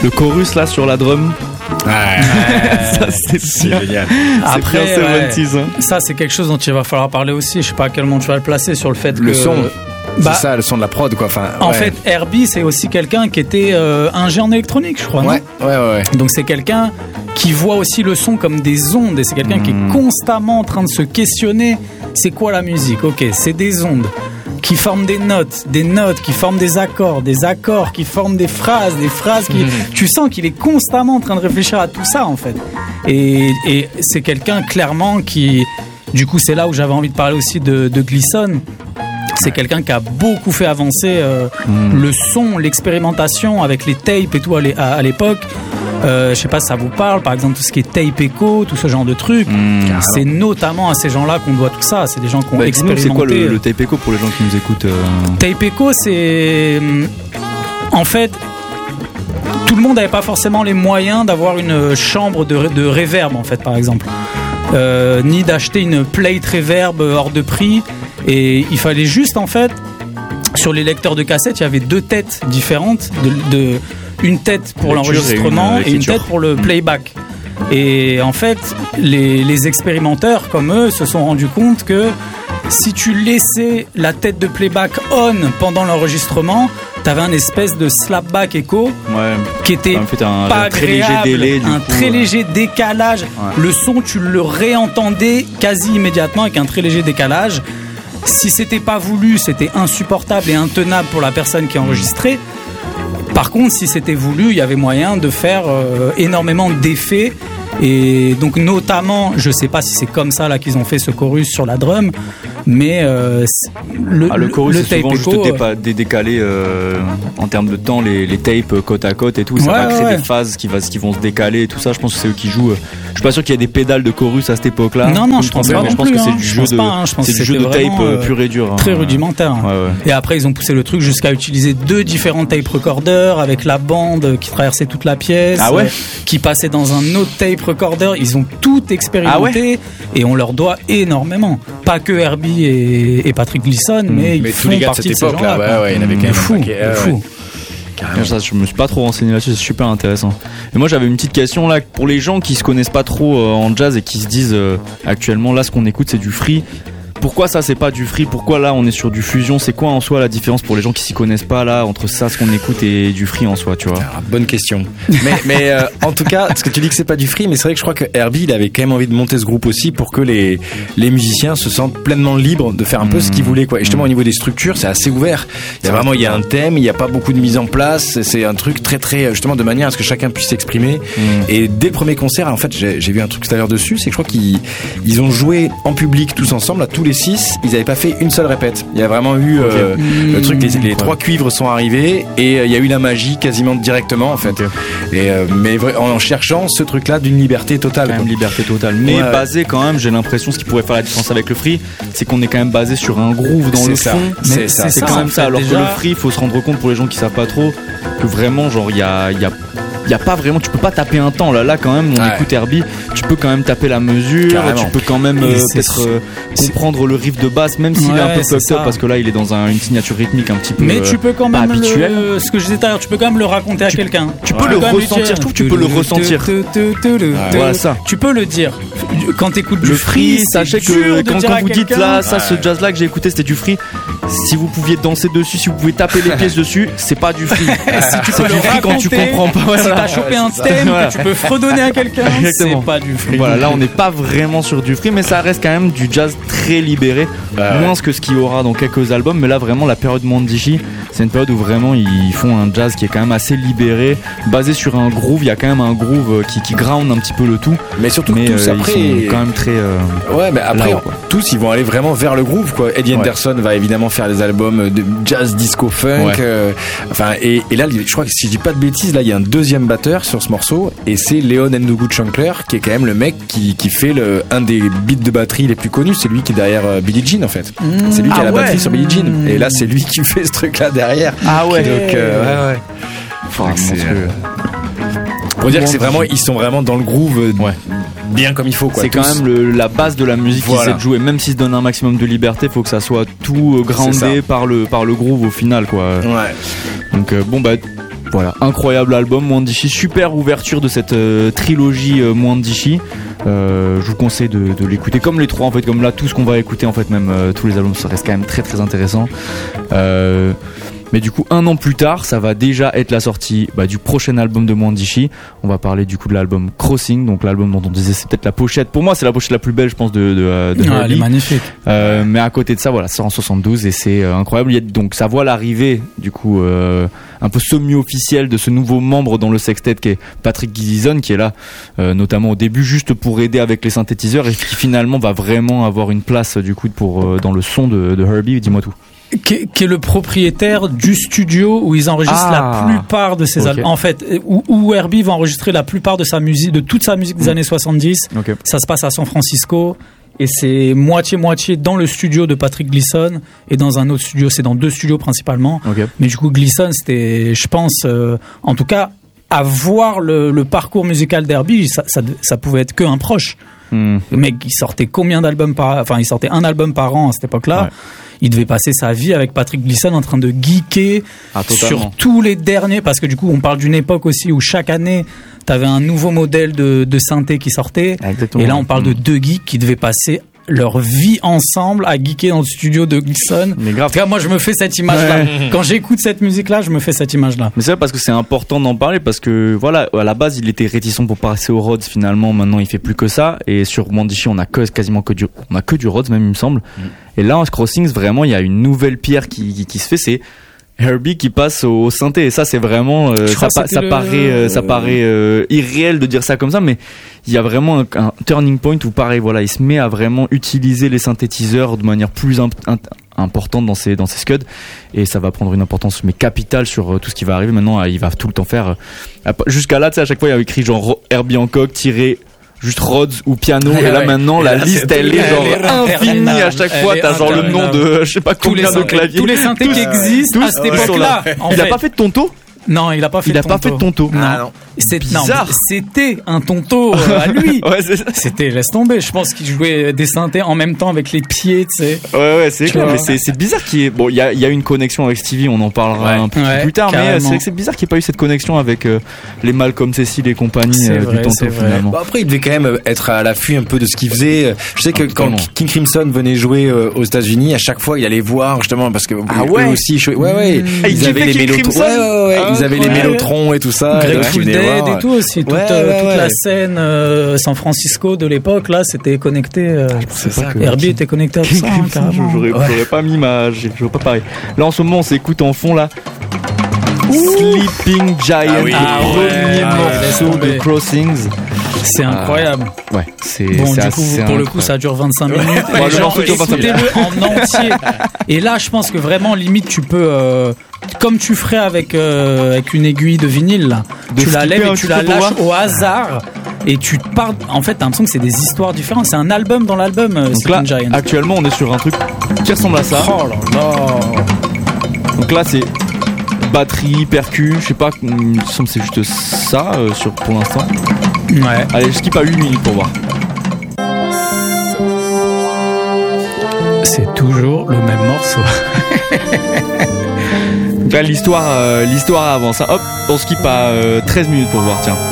Le chorus là sur la drum. Ça c'est génial. Après, c'est bien 70s, hein. ça c'est quelque chose dont il va falloir parler aussi. Je sais pas à quel moment tu vas le placer sur le fait que Le son. C'est ça, le son de la prod, quoi. Enfin, en fait, Herbie, c'est aussi quelqu'un qui était ingé en électronique, je crois. Ouais. Donc c'est quelqu'un qui voit aussi le son comme des ondes, et c'est quelqu'un qui est constamment en train de se questionner. C'est quoi la musique ? Ok, c'est des ondes qui forment des notes qui forment des accords qui forment des phrases qui... Tu sens qu'il est constamment en train de réfléchir à tout ça, en fait. Et c'est quelqu'un, clairement, qui... Du coup, c'est là où j'avais envie de parler aussi de Gleeson. C'est quelqu'un qui a beaucoup fait avancer le son, l'expérimentation avec les tapes et tout à l'époque. Je sais pas si ça vous parle, par exemple tout ce qui est tape echo, tout ce genre de trucs. C'est notamment à ces gens-là qu'on doit tout ça. C'est des gens qui ont expérimenté. C'est quoi le tape echo pour les gens qui nous écoutent Tape echo, c'est en fait tout le monde n'avait pas forcément les moyens d'avoir une chambre de reverb, en fait, par exemple, ni d'acheter une plate reverb hors de prix. Et il fallait juste, en fait, sur les lecteurs de cassettes, il y avait deux têtes différentes, une tête pour l'enregistrement et une tête pour le playback. Et en fait, les expérimenteurs comme eux se sont rendus compte que si tu laissais la tête de playback on pendant l'enregistrement, t'avais un espèce de slapback echo qui était pas agréable, très léger délai, très léger décalage. Le son, tu le réentendais quasi immédiatement avec un très léger décalage. Si c'était pas voulu, c'était insupportable et intenable pour la personne qui enregistrait. Par contre, si c'était voulu, il y avait moyen de faire énormément d'effets. Et donc notamment, je sais pas si c'est comme ça là qu'ils ont fait ce chorus sur la drum, mais le chorus c'est souvent juste décalé en termes de temps, les tapes côte à côte et tout, ça va créer des phases qui vont se décaler et tout ça. Je pense que c'est eux qui jouent. Je suis pas sûr qu'il y ait des pédales de chorus à cette époque-là. Non, je pense pas. Mais je pense que c'est du jeu de tape pur et dur. Très rudimentaire. Et après, ils ont poussé le truc jusqu'à utiliser 2 différents tape recorders avec la bande qui traversait toute la pièce, qui passait dans un autre tape recorder. Ils ont tout expérimenté et on leur doit énormément. Pas que Herbie et Patrick Gleeson, mais ils font partie de ces gens-là. Il y en avait quand même fou. Ça, je me suis pas trop renseigné là-dessus, c'est super intéressant. Et moi j'avais une petite question là pour les gens qui se connaissent pas trop en jazz et qui se disent actuellement là ce qu'on écoute c'est du free. Pourquoi ça c'est pas du free? Pourquoi là on est sur du fusion? C'est quoi en soi la différence pour les gens qui s'y connaissent pas là entre ça ce qu'on écoute et du free en soi, tu vois? Bonne question. Mais en tout cas, parce que tu dis que c'est pas du free, mais c'est vrai que je crois que Herbie il avait quand même envie de monter ce groupe aussi pour que les musiciens se sentent pleinement libres de faire un peu ce qu'ils voulaient, quoi. Et justement au niveau des structures, c'est assez ouvert. Il y a un thème, il y a pas beaucoup de mise en place. C'est un truc très très justement de manière à ce que chacun puisse s'exprimer. Et dès le premier concert, en fait, j'ai vu un truc tout à l'heure dessus, c'est que je crois qu'ils ont joué en public tous ensemble, là, tous les 6, ils n'avaient pas fait une seule répète. Il y a vraiment eu le truc, les 3 cuivres sont arrivés et il y a eu la magie quasiment directement en fait. Et, mais en cherchant ce truc-là d'une liberté totale. Quand même liberté totale. Mais basé quand même, j'ai l'impression, ce qui pourrait faire la différence avec le free, c'est qu'on est quand même basé sur un groove dans le fond. C'est ça. C'est quand même ça. Alors que le free, il faut se rendre compte pour les gens qui savent pas trop que vraiment, genre, il y a pas vraiment, tu peux pas taper un temps là quand même on écoute Herbie, tu peux quand même taper la mesure. Carrément. Tu peux quand même peut-être comprendre le riff de basse même s'il est un peu fucked up parce que là il est dans une signature rythmique un petit peu mais tu peux quand même habituelle. Ce que je disais tout à l'heure, tu peux quand même le raconter à quelqu'un. Tu peux le ressentir, je trouve que tu peux le ressentir. Voilà ça. Tu peux le dire quand t'écoutes du free, sachez que quand vous dites là ça ce jazz là que j'ai écouté c'était du free, si vous pouviez danser dessus, si vous pouvez taper les pièces dessus, c'est pas du free. Si tu peux le raconter quand tu comprends pas. Si t'as chopé un thème que tu peux fredonner à quelqu'un, c'est pas du free. Voilà, là on n'est pas vraiment sur du free, mais ça reste quand même du jazz très libéré, moins que ce qu'il y aura dans quelques albums. Mais là vraiment la période Mandichi, c'est une période où vraiment ils font un jazz qui est quand même assez libéré, basé sur un groove. Il y a quand même un groove qui ground un petit peu le tout. Mais surtout que tous après ils sont quand même très mais après là, tous ils vont aller vraiment vers le groove, quoi. Eddie Anderson va évidemment faire des albums de jazz disco funk, et là je crois que si je dis pas de bêtises, là il y a un deuxième batteur sur ce morceau et c'est Leon Ndugu Chancler qui est quand même le mec qui fait un des beats de batterie les plus connus. C'est lui qui est derrière Billie Jean en fait. C'est lui qui a la batterie sur Billie Jean et là c'est lui qui fait ce truc là derrière. Donc pour dire que c'est vraiment, ils sont vraiment dans le groove bien comme il faut, quoi. C'est quand même la base de la musique qui sait jouer. Même s'ils se donnent un maximum de liberté, faut que ça soit tout groundé par le groove au final, quoi. Donc Voilà, incroyable album, Mwandishi, super ouverture de cette trilogie Mwandishi. Je vous conseille de l'écouter comme les trois en fait, comme là tout ce qu'on va écouter en fait, même tous les albums, ça reste quand même très très intéressant. Mais du coup, 1 an plus tard, ça va déjà être la sortie du prochain album de Mwandishi. On va parler du coup de l'album Crossing, donc l'album dont on disait c'est peut-être la pochette. Pour moi, c'est la pochette la plus belle, je pense, de elle Herbie. est magnifique. Mais à côté de ça, voilà, ça sort en 72 et c'est incroyable. Donc ça voit l'arrivée du coup un peu semi-officielle de ce nouveau membre dans le sextet qui est Patrick Gleason, qui est là notamment au début juste pour aider avec les synthétiseurs et qui finalement va vraiment avoir une place du coup pour dans le son de Herbie. Dis-moi tout. Qui est le propriétaire du studio où ils enregistrent la plupart de ses albums. En fait, où Herbie va enregistrer la plupart de sa musique, de toute sa musique des années 70. Okay. Ça se passe à San Francisco. Et c'est moitié-moitié dans le studio de Patrick Gleason et dans un autre studio. C'est dans 2 studios principalement. Okay. Mais du coup, Gleason, c'était, je pense, en tout cas, à voir le parcours musical d'Herbie, ça pouvait être qu'un proche. Le mec, il sortait combien d'albums il sortait un album par an à cette époque-là. Ouais. Il devait passer sa vie avec Patrick Gleason en train de geeker sur tous les derniers, parce que du coup on parle d'une époque aussi où chaque année t'avais un nouveau modèle de synthé qui sortait. Exactement. Et là on parle de 2 geeks qui devaient passer leur vie ensemble à geeker dans le studio de Gleason. Mais grave. En tout cas, moi je me fais cette image-là. Ouais. Quand j'écoute cette musique-là, je me fais cette image-là. Mais c'est vrai parce que c'est important d'en parler, parce que voilà, à la base il était réticent pour passer au Rhodes, finalement maintenant il fait plus que ça, et sur Mwandishi on a quasiment que du Rhodes même il me semble. Et là en Crossings vraiment il y a une nouvelle pierre qui se fait, c'est Herbie qui passe au synthé, et ça c'est vraiment ça paraît irréel de dire ça comme ça, mais il y a vraiment un turning point où pareil, voilà, il se met à vraiment utiliser les synthétiseurs de manière plus importante dans ses scuds, et ça va prendre une importance mais capitale sur tout ce qui va arriver maintenant. Il va tout le temps faire jusqu'à là, tu sais, à chaque fois il y a écrit genre Herbie Hancock tiré juste Rhodes ou piano, et là maintenant la liste elle est genre infinie à chaque fois, t'as genre le nom de je sais pas combien de claviers, tous les synthés qui existent à cette époque-là. Il a pas fait de tonto? Non, il a pas fait de tonto. Non. C'est bizarre. C'était un tonto à lui. Ouais, c'est ça. C'était, laisse tomber. Je pense qu'il jouait des synthés en même temps avec les pieds, tu sais. Ouais, c'est clair. Mais c'est bizarre qu'il y ait, bon, il y a une connexion avec Stevie, on en parlera un peu plus tard, carrément. Mais c'est vrai que c'est bizarre qu'il n'y ait pas eu cette connexion avec les Malcolm Cecil et compagnie du tonto finalement. Bon, après, il devait quand même être à l'affût un peu de ce qu'il faisait. Je sais que quand King Crimson venait jouer aux États-Unis, à chaque fois, il allait voir justement parce que eux aussi, ils avaient les mélotrons. Ils avaient les mélotrons et tout ça. Grateful Dead et tout aussi. Toute la scène San Francisco de l'époque, là, c'était connecté. C'est ça. Herbie était connecté à tout ça, carrément. J'aurais pas mis j'aurais pas pareil. Là, en ce moment, on s'écoute en fond, là. Sleeping Giant, premier morceau de Crossings. C'est incroyable. Ouais, c'est bon, du coup, pour le coup, ça dure 25 minutes. Ouais, écoutez-le en entier. Et là, je pense que vraiment, limite, tu peux, comme tu ferais avec une aiguille de vinyle, là. Tu la lèves et tu la lâches au hasard. Et tu pars. En fait, t'as l'impression que c'est des histoires différentes. C'est un album dans l'album, Sleeping Giant. Actuellement, on est sur un truc qui ressemble à ça. Oh là là. Donc là, c'est batterie, percu, je sais pas, il me semble que c'est juste ça pour l'instant. Ouais. Allez, je skip à 8 minutes pour voir. C'est toujours le même morceau. Donc là, l'histoire avance. Hop, on skip à 13 minutes pour voir, tiens.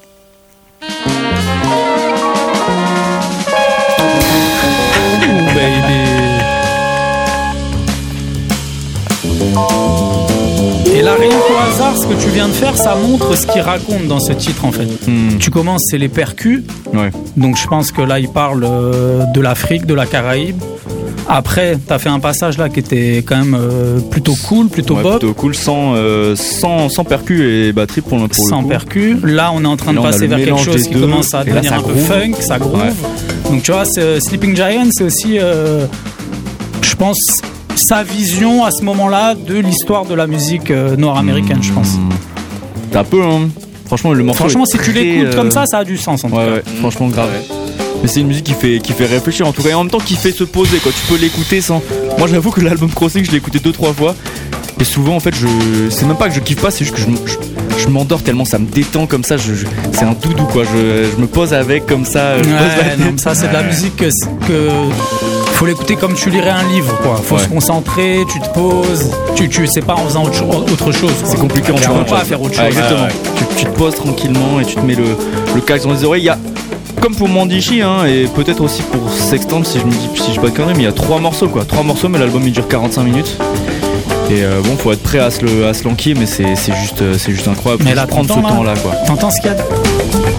Et là, rien qu'au hasard, ce que tu viens de faire, ça montre ce qu'il raconte dans ce titre en fait. Tu commences, c'est les percus. Ouais. Donc je pense que là, il parle de l'Afrique, de la Caraïbe. Après, t'as fait un passage là qui était quand même plutôt cool, plutôt bop. Plutôt cool, sans percus et batterie pour le sans percus. Là, on est en train de passer vers quelque chose qui commence à devenir un peu funk, ça groove. Ouais. Donc tu vois, Sleeping Giant, c'est aussi, je pense, sa vision à ce moment-là de l'histoire de la musique nord-américaine, je pense. T'as un peu, hein. Franchement, le morceau. Franchement, si tu l'écoutes comme ça a du sens en tout cas. Ouais, franchement, grave. Mais c'est une musique qui fait réfléchir en tout cas, et en même temps qui fait se poser quoi. Tu peux l'écouter sans. Moi, j'avoue que l'album Crossing, je l'ai écouté 2-3 fois, et souvent en fait, c'est même pas que je kiffe pas, c'est juste que je m'endors tellement ça me détend comme ça. C'est un doudou quoi. Je me pose avec comme ça. Non, ça c'est de la musique que faut faut l'écouter comme tu lirais un livre, quoi. Faut se concentrer, tu te poses, tu sais pas en faisant autre chose. C'est compliqué en tu faisant peux pas faire autre chose. Exactement. Tu te poses tranquillement et tu te mets le casque dans les oreilles. Il y a, comme pour Mandichi, hein, et peut-être aussi pour Sextant, si je pas de conneries, mais il y a 3 morceaux, quoi. 3 morceaux, mais l'album il dure 45 minutes. Et faut être prêt à se l'enquiller, mais c'est juste incroyable. Mais là, prendre ce temps-là, quoi. T'entends ce qu'il y a